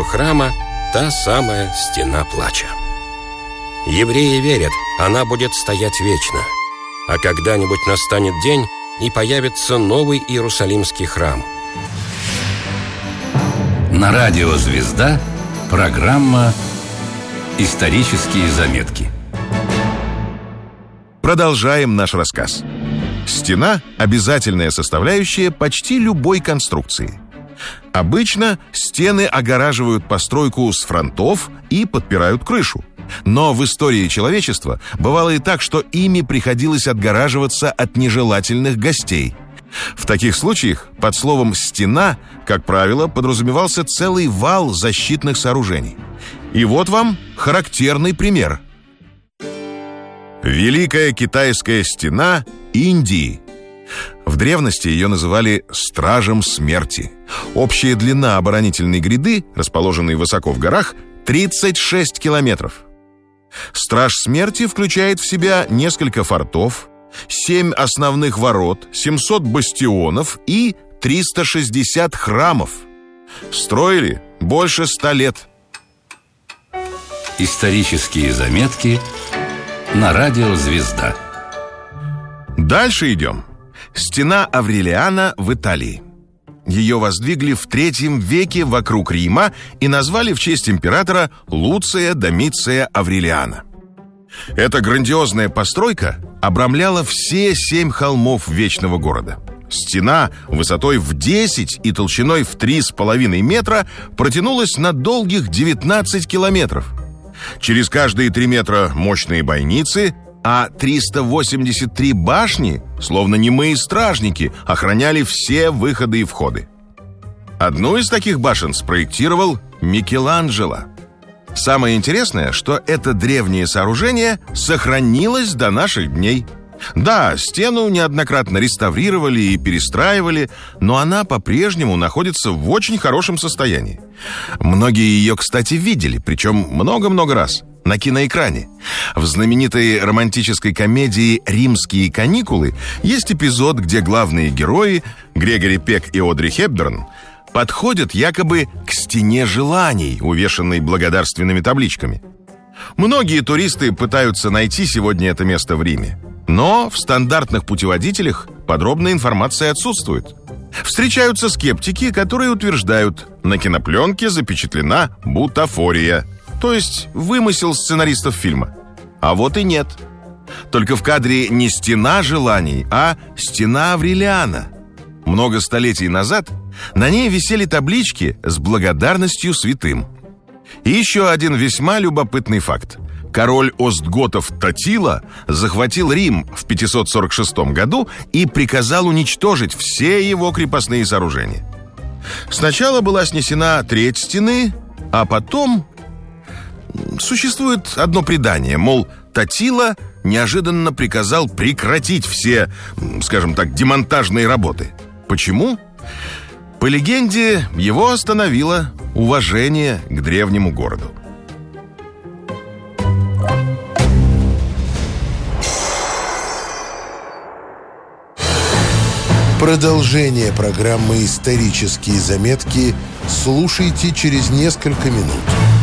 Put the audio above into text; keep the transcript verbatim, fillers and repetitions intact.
храма та самая стена плача. Евреи верят, она будет стоять вечно, а когда-нибудь настанет день, и появится новый Иерусалимский храм. На радио «Звезда» программа «Исторические заметки». Продолжаем наш рассказ. Стена – обязательная составляющая почти любой конструкции. Обычно стены огораживают постройку с фронтов и подпирают крышу. Но в истории человечества бывало и так, что ими приходилось отгораживаться от нежелательных гостей. В таких случаях под словом «стена», как правило, подразумевался целый вал защитных сооружений. И вот вам характерный пример. Великая китайская стена Индии. В древности ее называли «стражем смерти». Общая длина оборонительной гряды, расположенной высоко в горах, тридцать шесть километров. Страж смерти включает в себя несколько фортов, семь основных ворот, семьсот бастионов и триста шестьдесят храмов. Строили больше ста лет. Исторические заметки на радио «Звезда». Дальше идем. Стена Аврелиана в Италии. Ее воздвигли в третьем веке вокруг Рима и назвали в честь императора Луция Домиция Аврелиана. Эта грандиозная постройка обрамляла все семь холмов вечного города. Стена высотой в десять и толщиной в три с половиной метра протянулась на долгих девятнадцать километров. Через каждые три метра мощные бойницы, а триста восемьдесят три башни, словно немые стражники, охраняли все выходы и входы. Одну из таких башен спроектировал Микеланджело. Самое интересное, что это древнее сооружение сохранилось до наших дней. Да, стену неоднократно реставрировали и перестраивали, но она по-прежнему находится в очень хорошем состоянии. Многие ее, кстати, видели, причем много-много раз, на киноэкране. В знаменитой романтической комедии «Римские каникулы» есть эпизод, где главные герои, Грегори Пек и Одри Хепберн, подходят якобы к стене желаний, увешанной благодарственными табличками. Многие туристы пытаются найти сегодня это место в Риме, но в стандартных путеводителях подробная информация отсутствует. Встречаются скептики, которые утверждают, на кинопленке запечатлена бутафория, то есть вымысел сценаристов фильма. А вот и нет. Только в кадре не стена желаний, а стена Аврелиана. Много столетий назад на ней висели таблички с благодарностью святым. И еще один весьма любопытный факт. Король остготов Татила захватил Рим в пятьсот сорок шестом году и приказал уничтожить все его крепостные сооружения. Сначала была снесена треть стены, а потом... Существует одно предание, мол, Татила неожиданно приказал прекратить все, скажем так, демонтажные работы. Почему? По легенде, его остановило уважение к древнему городу. Продолжение программы «Исторические заметки» слушайте через несколько минут.